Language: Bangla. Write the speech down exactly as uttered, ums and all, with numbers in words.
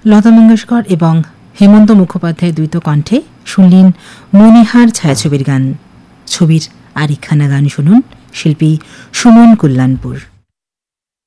লতা মঙ্গেশকর এবং হেমন্ত মুখোপাধ্যায়ের দ্বৈত কণ্ঠে শুনলেন মনিহার ছায়াছবির গান। ছবির আরেকখানা গান শুনুন, শিল্পী সুমন কল্যাণপুর।